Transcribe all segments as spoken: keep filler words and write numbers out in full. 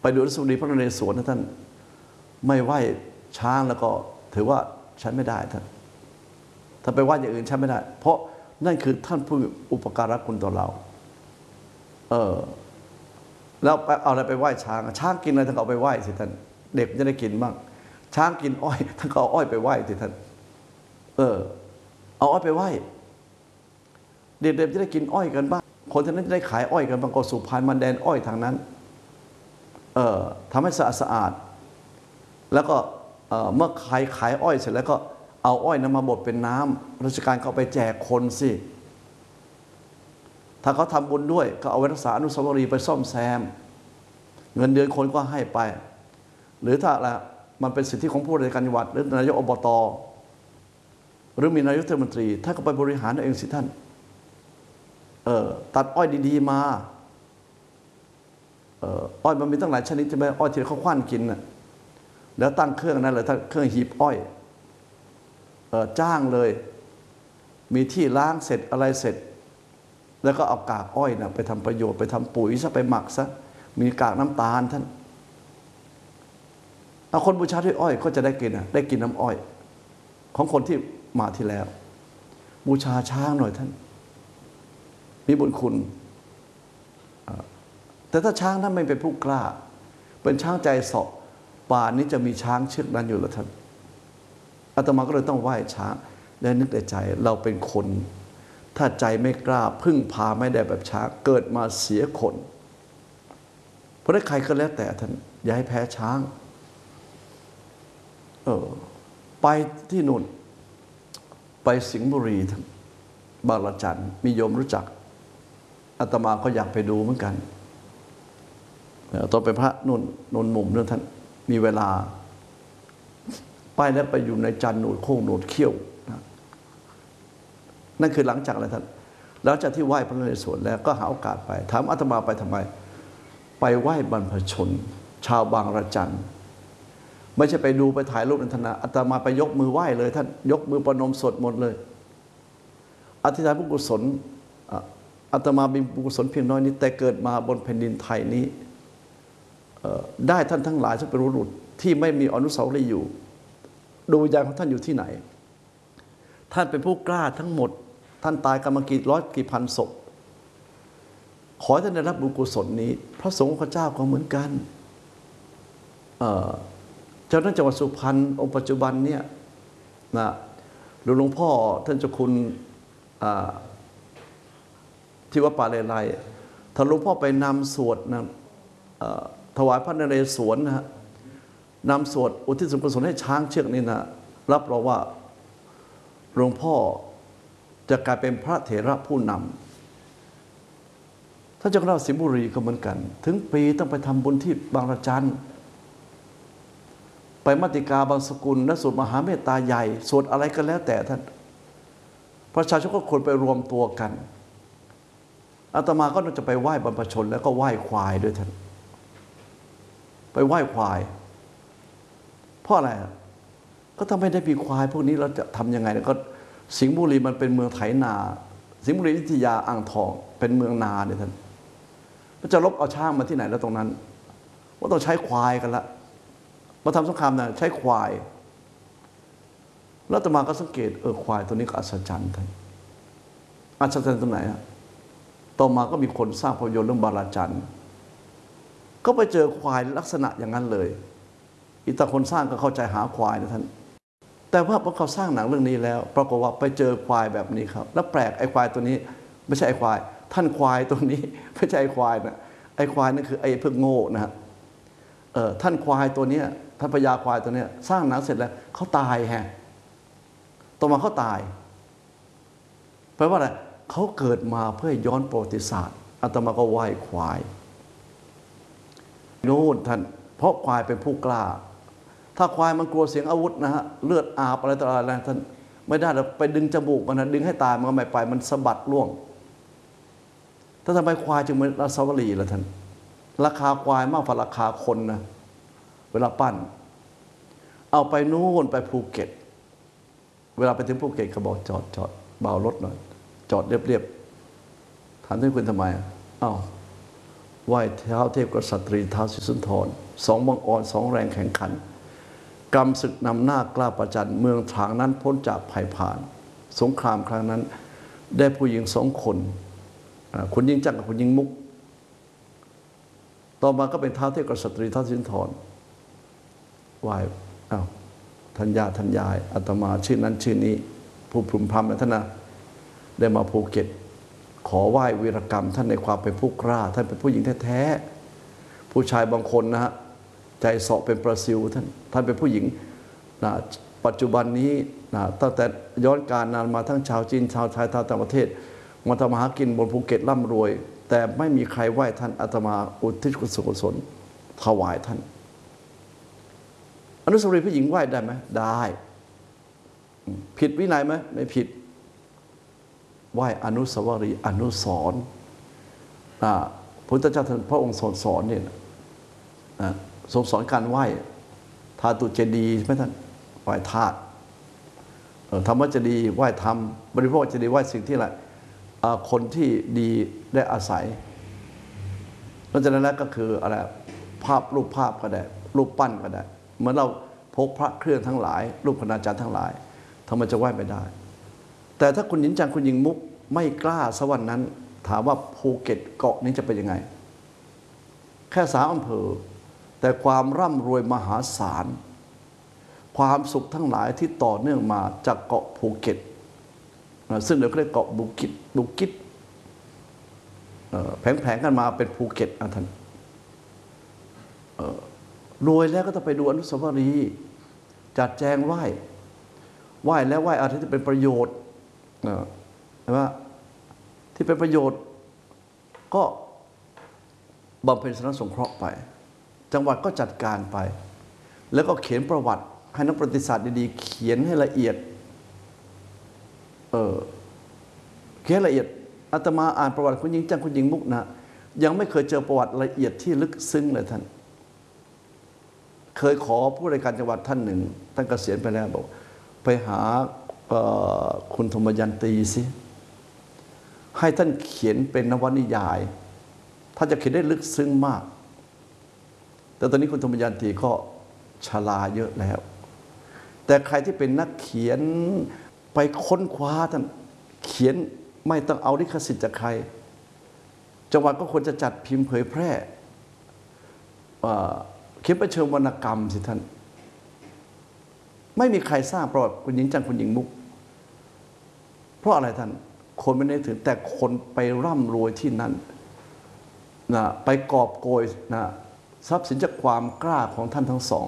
ไปดูอนุสาวรีย์พระนเรศวรนะท่านไม่ไหว้ช้างแล้วก็ถือว่าใช้ไม่ได้ท่านถ้าไปไหว้อย่างอื่นใช้ไม่ได้เพราะนั่นคือท่านผู้อุปการะคุณต่อเราเออแล้วเอาอะไรไปไหว้ช้างช้างกินอะไรท่านเอาไปไหว้สิท่านเด็กจะได้กินบ้างช้างกินอ้อยท่านก็เอาอ้อยไปไหว้สิท่านเออเอาอ้อยไปไหว้เด็กๆจะได้กินอ้อยกันบ้างคนที่นั้นจะได้ขายอ้อยกันบางก็สุพรรณมันแดนอ้อยทางนั้นเอ่อทำให้สะอาดสะอาดแล้วก็เมื่อขายขายอ้อยเสร็จแล้วก็เอาอ้อยนั้นมาบดเป็นน้ำราชการก็เอาไปแจกคนสิถ้าเขาทำบุญด้วยก็เอาไว้รักษาอนุสาวรีย์ไปซ่อมแซมเงินเดือนคนก็ให้ไปหรือถ้าละมันเป็นสิทธิของผู้ราชการจังหวัดหรือนายกอบต.หรือมีนายกเทศมนตรีท่านก็ไปบริหารเองสิท่านเออตัดอ้อยดีๆมาเอออ้อยมันมีตั้งหลายชนิดใช่ไหมอ้อยที่เขาคว้านกินน่ะแล้วตั้งเครื่องนั้นเลยถ้าเครื่องหีบอ้อยเออจ้างเลยมีที่ล้างเสร็จอะไรเสร็จแล้วก็เอากากอ้อยนะไปทำประโยชน์ไปทำปุ๋ยซะไปหมักซะมีกากน้ำตาลท่านเอาคนบูชาด้วยอ้อยก็จะได้กินนะได้กินน้ำอ้อยของคนที่มาที่แล้วบูชาช้างหน่อยท่านมีบุญคุณแต่ถ้าช้างท่านไม่เป็นผู้กล้าเป็นช้างใจเสาะป่านนี้จะมีช้างเชือกนั้นอยู่แล้วท่านอาตมาก็เลยต้องไหว้ช้างและนึกในใจเราเป็นคนถ้าใจไม่กล้าพึ่งพาไม่ได้แบบช้างเกิดมาเสียคนเพราะนั้นใครก็แล้วแต่ท่านอย่าให้แพ้ช้างเออไปที่นู่นไปสิงห์บุรีท่านบางระจันมีโยมรู้จักอาตมาก็อยากไปดูเหมือนกันตอนเป็นพระนุ่นนนมุมเนี่ยท่านมีเวลาไปแล้วไปอยู่ในจันหนูดโค้งหนูดเขี้ยวนะนั่นคือหลังจากอะไรท่านหลังจากที่ไหว้พระนเรศวรแล้วก็หาโอกาสไปถามอาตมาไปทำไมไปไหว้บรรพชนชาวบางระจันไม่ใช่ไปดูไปถ่ายรูปนันทนาอาตมาไปยกมือไหว้เลยท่านยกมือประนมสวดมนต์เลยอธิษฐานบุญกุศลอาตมามีบุญกุศลเพียงน้อยนิดแต่เกิดมาบนแผ่นดินไทยนี้ได้ท่านทั้งหลายที่เป็นบุรุษที่ไม่มีอนุสาวรีย์อยู่ดวงวิญญาณของท่านอยู่ที่ไหนท่านเป็นผู้กล้าทั้งหมดท่านตายกันมากี่ร้อยกี่พันศพขอให้ท่านได้รับบุญกุศลนี้พระสงฆ์พระเจ้าก็เหมือนกันเจ้าหน้าจังหวัดสุพรรณองค์ปัจจุบันเนี่ยนะหลวงพ่อท่านเจ้าคุณที่วัดป่าเลไลถ้าหลวงพ่อไปนำสวดนะถวายพระนเรศวรนะฮะนำสวดอุทิศส่วนกุศลให้ช้างเชือกนี้นะรับรองว่าหลวงพ่อจะกลายเป็นพระเถระผู้นำท่านเจ้าคณะสิงห์บุรีก็เหมือนกันถึงปีต้องไปทำบุญที่บางระจันไปมัตติกาบางสกุลและสวดมหาเมตตาใหญ่สวดอะไรก็แล้วแต่ท่านประชาชนก็ควรไปรวมตัวกันอาตมาก็จะไปไหว้บรรพชนแล้วก็ไหว้ควายด้วยท่านไปไหว้ควายเพราะอะไรก็ถ้าไม่ได้มีควายพวกนี้เราจะทำยังไงก็สิงห์บุรีมันเป็นเมืองไถนาสิงห์บุรีอยุธยาอ่างทองเป็นเมืองนาเนี่ยท่านมันจะลบเอาช้างมาที่ไหนแล้วตรงนั้นว่าต้องใช้ควายกันละมาทำสงครามนะใช้ควายแล้วอาตมาก็สังเกตเออควายตัวนี้ก็อัศจรรย์ท่านอัศจรรย์ตรงไหนอะต่อมาก็มีคนสร้างภาพยนตร์เรื่องบาราจันก็ไปเจอควายลักษณะอย่างนั้นเลยอีตาคนสร้างก็เข้าใจหาควายนะท่านแต่ว่าพอเขาสร้างหนังเรื่องนี้แล้วปรากฏว่าไปเจอควายแบบนี้ครับแล้วแปลกไอ้ควายตัวนี้ไม่ใช่ไอ้ควายท่านควายตัวนี้ไม่ใช่ไอ้ควายนะไอ้ควายนั่นคือไอ้เพิ่งโง่นะฮะเออท่านควายตัวนี้ท่านพญาควายตัวนี้สร้างหนังเสร็จแล้วเขาตายแฮะต่อมาเขาตายแปลว่าอะไรเขาเกิดมาเพื่อย้อนประวัติศาสตร์อาตมาก็ไหว้ควายโน่นท่านเพราะควายเป็นผู้กล้าถ้าควายมันกลัวเสียงอาวุธนะฮะเลือดอาบอะไรต่ออะไรท่านไม่ได้เราไปดึงจมูกมันนะดึงให้ตายมันก็ไม่ไปมันสะบัดล่วงถ้าทำไมควายจึงเป็นราชวลีล่ะท่านราคาควายมากกว่าราคาคนนะเวลาปั้นเอาไปนู่นไปภูเก็ตเวลาไปถึงภูเก็ตเขาบอกจอดจอดเบารถหน่อยจอดเรียบๆถามท่านคุณทำไมอ้าวไหว้เท้าเทพกษัตริย์ท้าวศรีสุนทรสองบังอ่อนสองแรงแข่งขันกำศึกนำหน้ากล้าประจันเมืองถางนั้นพ้นจากภัยผ่านสงครามครั้งนั้นได้ผู้หญิงสองคนคุณยิงจักรกับคุณยิงมุกต่อมาก็เป็นท้าวเทพกษัตริย์ท้าวศรีสุนทรไหว้อ้าวทัญญาทัญญายอาตมาชื่อนั้นชื่อนี้ผู้พรุมพรำนะท่านนะได้มาภูเก็ตขอไหว้วีรกรรมท่านในความเป็นผู้กล้าท่านเป็นผู้หญิงแท้ๆผู้ชายบางคนนะฮะใจเสาะเป็นประซิวท่านท่านเป็นผู้หญิงนะปัจจุบันนี้นะตั้งแต่ย้อนการนานมาทั้งชาวจีนชาวไทยชาวต่างประเทศมาทำมาหากินบนภูเก็ตร่ำรวยแต่ไม่มีใครไหว้ท่านอาตมาอุทิศกุศลถวายท่านอนุสาวรีย์ผู้หญิงไหว้ได้ไหมได้ผิดวินัยไหมไม่ผิดไหว้อนุสาวรีย์อนุสรณ์พระพุทธเจ้าท่านพระองค์สอนสอนเนี่ยทรงสอนการไหว้ธาตุเจดีย์ใช่ไหมท่านไหว้ธาตุธรรมเจดีย์ไหว้ธรรมบริโภคเจดีย์ไหว้สิ่งที่อะไรคนที่ดีได้อาศัยนอกจากนั้นแล้วก็คืออะไรภาพรูปภาพก็ได้รูปปั้นก็ได้เหมือนเราพกพระเครื่องทั้งหลายรูปคณาจารย์ทั้งหลายทำไมจะไหว้ไม่ได้แต่ถ้าคุณหญิงจังคุณหญิงมุกไม่กล้าสวรรค์นั้นถามว่าภูเก็ตเกาะนี้จะเป็นยังไงแค่สามอำเภอแต่ความร่ำรวยมหาศาลความสุขทั้งหลายที่ต่อเนื่องมาจากเกาะภูเก็ตซึ่งเดี๋ยวก็เรียกเกาะบุกิตบุกิตแผงๆกันมาเป็นภูเก็ตนะท่านรวยแล้วก็ต้องไปดูอนุสาวรีย์จัดแจงไหว้ไหว้แล้วไหว้อะไรที่เป็นประโยชน์ใช่ไหมที่เป็นประโยชน์ก็บำเพ็ญสนสงเคราะห์ไปจังหวัดก็จัดการไปแล้วก็เขียนประวัติให้นักประวัติศาสตร์ดีๆเขียนให้ละเอียดเออเขียนละเอียดอาตมาอ่านประวัติคุณหญิงจังคุณหญิงมุกนะยังไม่เคยเจอประวัติละเอียดที่ลึกซึ้งเลยท่านเคยขอผู้ราชการจังหวัดท่านหนึ่งท่านเกษียณไปแล้วบอกไปหาคุณธมยันตีสิให้ท่านเขียนเป็นนวนิยายท่านจะเขียนได้ลึกซึ้งมากแต่ตอนนี้คุณธมยันตีก็ชราเยอะแล้วแต่ใครที่เป็นนักเขียนไปค้นคว้าท่านเขียนไม่ต้องเอาลิขสิทธิ์จากใครจังหวัดก็ควรจะจัดพิมพ์เผยแพร่เขียนไปเชิงวรรณกรรมสิท่านไม่มีใครสร้างประวัติคุณหญิงจังคุณหญิงมุกเพราะอะไรท่านคนไม่ได้ถึงแต่คนไปร่ำรวยที่นั่นนะไปกอบโกยนะทรัพย์สินจากความกล้าของท่านทั้งสอง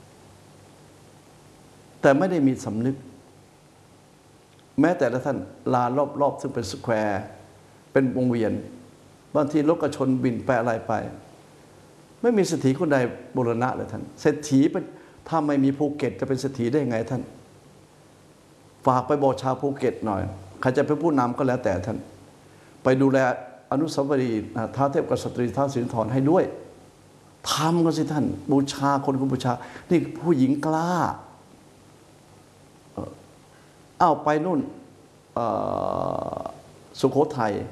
แต่ไม่ได้มีสำนึกแม้แต่ละท่านลารอบๆซึ่งเป็นสแควร์เป็นวงเวียนบางทีรถกระชนบินไปอะไรไปไม่มีเศรษฐีคนใดบูรณะเลยท่านเศรษฐีถ้าไม่มีภูเก็ตจะเป็นเศรษฐีได้ยังไงท่านฝากไปบอกชาวภูเก็ตหน่อยใครจะเป็นผู้นำก็แล้วแต่ท่านไปดูแลอนุสาวรีย์ท้าวเทพกษัตริย์ท้าวศรีสุนทรให้ด้วยทำกันสิท่านบูชาคนคนบูชานี่ผู้หญิงกล้าอ้าวไปนู่นสุโขทัย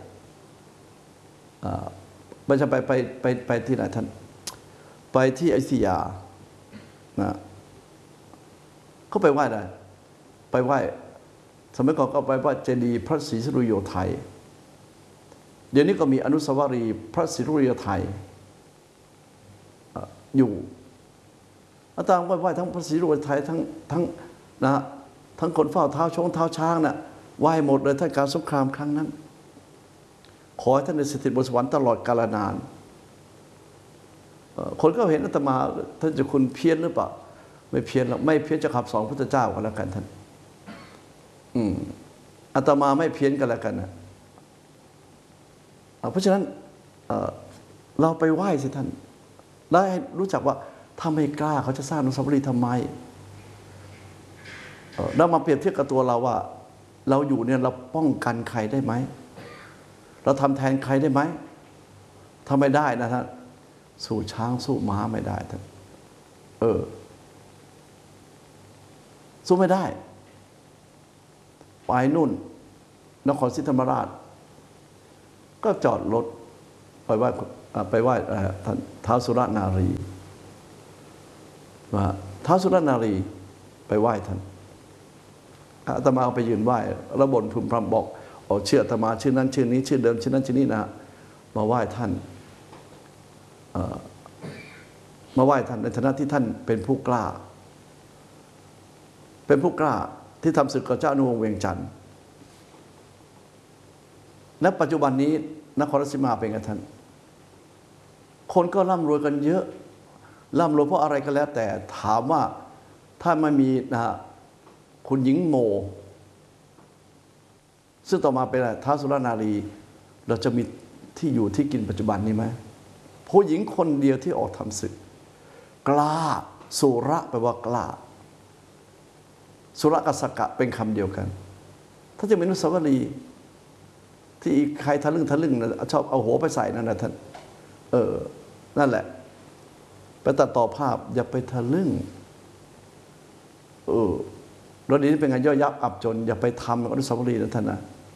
ไม่ใช่ไปไปไปไปที่ไหนท่านไปที่อยุธยานะก็ไปไหว้ได้ไปไหว้สมัยก่อนก็ไปไหว้เจดีย์พระศรีสุริโยไทยเดี๋ยวนี้ก็มีอนุสาวรีย์พระศรีสุริโยไทยอยู่อาตมาไหว้ทั้งพระศรีสุริโยไทยทั้งทั้งนะทั้งคนเฝ้าเท้าชงเท้าช้างน่ะไหว้หมดเลยท่านการสงครามครั้งนั้นขอให้ท่านได้สถิตบนสวรรค์ตลอดกาลนานคนก็เห็นอาตมาท่านจะคุณเพี้ยนหรือเปล่าไม่เพี้ยนหรอกไม่เพี้ยนจะขับสองพุทธเจ้ากันแล้วกันท่านอืมอาตมาไม่เพี้ยนกันแล้วกันนะเพราะฉะนั้นเราไปไหว้สิท่านแล้วให้รู้จักว่าถ้าไม่กล้าเขาจะสร้างอนุสาวรีย์ทำไมเรามาเปรียบเทียบกับตัวเราว่าเราอยู่เนี่ยเราป้องกันใครได้ไหมเราทำแทนใครได้ไหมถ้าไม่ได้นะท่านสู้ช้างสู้ม้าไม่ได้ท่านเออสู้ไม่ได้ไปนู่นนครศรีธรรมราชก็จอดรถไปไหว้ไปไหว้ท้าวสุรนารีว่าท้าวสุรนารีไปไหว้ท่านอาตมาไปยืนไหว้ระบนพึมพำบอกอ๋อเชื่ออาตมาชื่อนั้นชื่อนี้ชื่อเดิมชื่อนั้นชื่อนี้นะมาไหว้ท่านมาไหว้ท่านในฐานะที่ท่านเป็นผู้กล้าเป็นผู้กล้าที่ทำศึกกับเจ้าอนุวงศ์เวียงจันทร์และปัจจุบันนี้นครราชสีมาเป็นไงท่านคนก็ร่ำรวยกันเยอะร่ำรวยเพราะอะไรก็แล้วแต่ถามว่าถ้าไม่มีนะคุณหญิงโมซึ่งต่อมาเป็นท้าวสุรนารีเราจะมีที่อยู่ที่กินปัจจุบันนี้ไหมผู้หญิงคนเดียวที่ออกทำศึกกล้าสุระแปลว่ากล้าสุระกับสกะเป็นคำเดียวกันถ้าจะเป็นอนุสาวรีย์ที่ใครทะลึ่งทะลึ่งนะชอบเอาหัวไปใส่นั่นนะท่านเออนั่นแหละไปตัดต่อภาพอย่าไปทะลึ่งเออรถนี้เป็นไงย่อยยับอับจนอย่าไปทำอนุสาวรีย์นะท่านนะ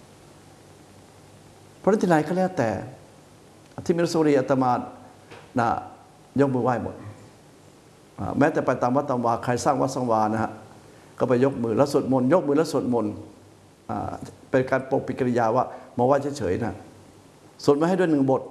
เพราะที่ไหนก็แล้วแต่ที่มีอนุสาวรีย์อาตมานะยกมือไหว้หมดแม้แต่ไปตามวัดตามวาใครสร้างวัดสร้างวานะฮะก็ไปยกมือแล้วสวดมนต์ยกมือแล้วสวดมนต์เป็นการปกปิดกิริยาว่ามาไหว้เฉยๆนะสวดมาให้ด้วยหนึ่งบท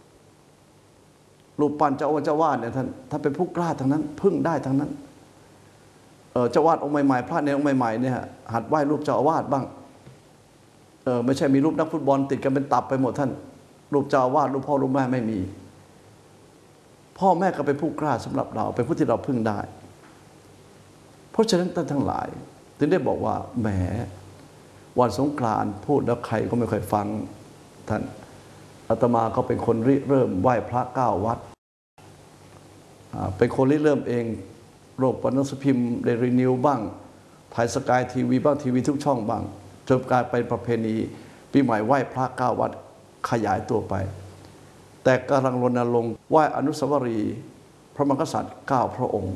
รูปปั้นเจ้าอาวาสเจ้าวาดเนี่ยท่านถ้าเป็นผู้กล้าทั้งนั้นพึ่งได้ทั้งนั้นเออเจ้าวาดองค์ใหม่ๆพระในองค์ใหม่ๆเนี่ยหัดไหว้รูปเจ้าอาวาสบ้างเออไม่ใช่มีรูปนักฟุตบอลติดกันเป็นตับไปหมดท่านรูปเจ้าอาวาสรูปพ่อรูปแม่ไม่มีพ่อแม่ก็เป็นผู้กล้าสำหรับเราเป็นผู้ที่เราพึ่งได้เพราะฉะนั้นท่านทั้งหลายถึงได้บอกว่าแหมวันสงกรานต์พูดแล้วใครก็ไม่ค่อยฟังท่านอาตมาก็เป็นคนริเริ่มไหว้พระเก้าวัดเป็นคนริเริ่มเองโลกหนังสือพิมพ์เดลินิวบ้างไทยสกายทีวีบ้างทีวีทุกช่องบ้างจนกลายเป็นประเพณีปีใหม่ไหว้พระเก้าวัดขยายตัวไปแต่กำลังรณรงค์ไหว้อนุสาวรีย์พระมหากษัตริย์เก้าพระองค์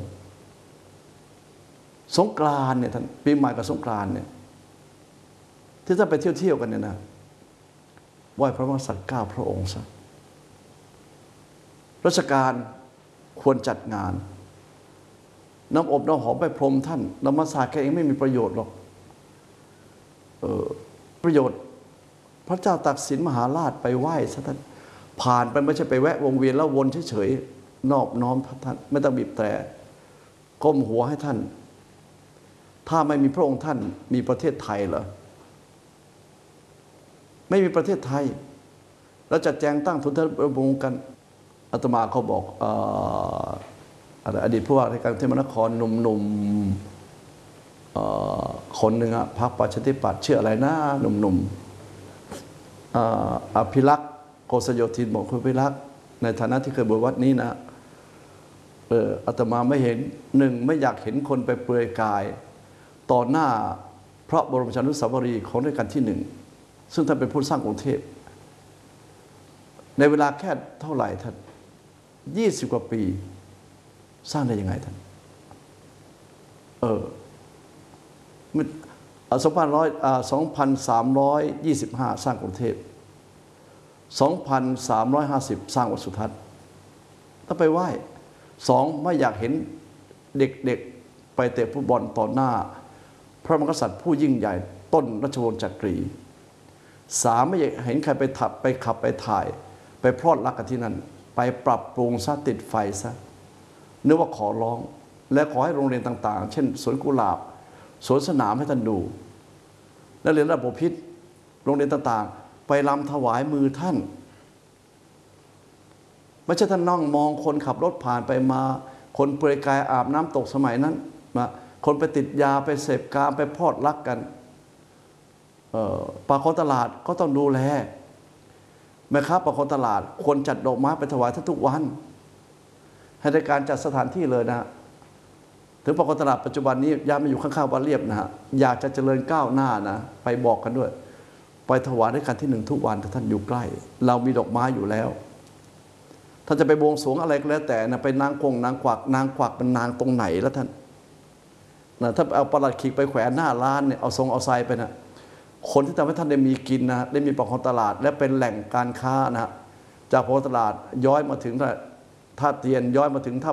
สงกรานต์เนี่ยท่านปีใหม่กับสงกรานต์เนี่ยที่ถ้าไปเที่ยวๆกันเนี่ยนะไหว้พระมหากษัตริย์เก้าพระองค์ซะราชการควรจัดงานน้ำอบน้ำหอมไปพรมท่านน้ำมาสาดแค่เองไม่มีประโยชน์หรอกเออประโยชน์พระเจ้าตากสินมหาราชไปไหว้ซะท่านผ่านไปไม่ใช่ไปแวะวงเวียนแล้ววนเฉยๆนอบน้อมท่านไม่ต้องบีบแตรก้มหัวให้ท่านถ้าไม่มีพระองค์ท่านมีประเทศไทยเหรอไม่มีประเทศไทยแล้วจัดแจงตั้งทุนทบวงกันอาตมาเขาบอกออดีตผู้ว่าราชการกรุงเทพมหานครหนุ่มๆคนหนึ่งอะพรรคประชาธิปัตย์ชื่ออะไรนะหนุ่มๆอภิรักษ์โกศโยธินบอกคุณอภิรักษ์ในฐานะที่เคยบวชวัดนี้นะเอออาตมาไม่เห็นหนึ่งไม่อยากเห็นคนไปเปลือยกายต่อหน้าพระบรมฉานุสาวรีย์ของรัชกาลที่หนึ่งซึ่งท่านเป็นผู้สร้างกรุงเทพในเวลาแค่เท่าไหร่ท่านยี่สิบกว่าปีสร้างได้ยังไงท่านเออสองพันร้อยสองพันสามร้อยยี่สิบห้าสร้างกรุงเทพสองพันสามร้อยห้าสิบสร้างวัดสุทัศน์ถ้าไปไหว้สองไม่อยากเห็นเด็กๆไปเตะฟุตบอลต่อหน้าพระมหากษัตริย์ผู้ยิ่งใหญ่ต้นรัชวงศ์จักรีสามไม่อยากเห็นใครไปถับไปขับไปถ่ายไปพลอดรักกันที่นั่นไปปรับปรุงซะติดไฟซะนึกว่าขอร้องและขอให้โรงเรียนต่างๆเช่นสวนกุหลาบสวนสนามให้ท่านดูและเรียนระบบพิษโรงเรียนต่างๆไปรำถวายมือท่านไม่ใช่ท่านนั่งมองคนขับรถผ่านไปมาคนเปลือยกายอาบน้ำตกสมัยนั้นมาคนไปติดยาไปเสพกามไปพลอดรักกันปากคลองตลาดก็ต้องดูแลแม่ค้าปากคลองตลาดควรจัดดอกไม้ไปถวายท่านทุกวันให้ในการจัดสถานที่เลยนะถึงปากคลองตลาดปัจจุบันนี้ย้ายมาอยู่ข้างๆวัดเรียบนะฮะอยากจะเจริญก้าวหน้านะไปบอกกันด้วยไปถวายด้วยกันที่หนึ่งทุกวันถ้าท่านอยู่ใกล้เรามีดอกไม้อยู่แล้วท่านจะไปบวงสรวงอะไรก็แล้วแต่นะไปนางกงนางกวักนางกวักเป็นนางตรงไหนแล้วท่านนะถ้าเอาประหลัดขีกไปแขวนหน้าร้านเนี่ยเอาทรงเอาไซไปนะคนที่ทำให้ท่านได้มีกินนะได้มีปากคลองตลาดและเป็นแหล่งการค้านะจากโพตลาดย้อยมาถึงท่าเตียนย้อยมาถึงท่า